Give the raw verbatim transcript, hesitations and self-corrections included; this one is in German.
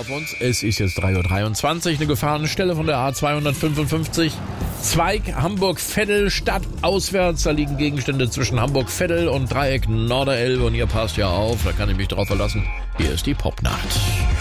auf uns. Es ist jetzt drei Uhr dreiundzwanzig, eine Gefahrenstelle von der A zweihundertfünfundfünfzig. Zweig Hamburg-Veddel, Stadt auswärts. Da liegen Gegenstände zwischen Hamburg-Veddel und Dreieck Norderelbe. Und ihr passt ja auf, da kann ich mich drauf verlassen. Hier ist die Popnacht.